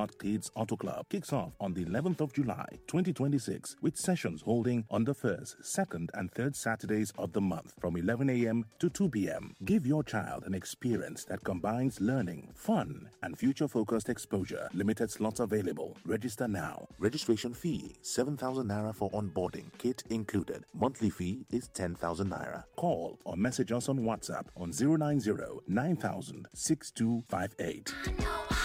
Heart Kids Auto Club kicks off on the 11th of July, 2026, with sessions holding on the 1st, 2nd, and 3rd Saturdays of the month from 11 a.m. to 2 p.m. Give your child an experience that combines learning, fun, and future-focused exposure. Limited slots available. Register now. Registration fee, 7,000 naira for onboarding, kit included. Monthly fee is 10,000 naira. Call or message us on WhatsApp on 090 9000 6258.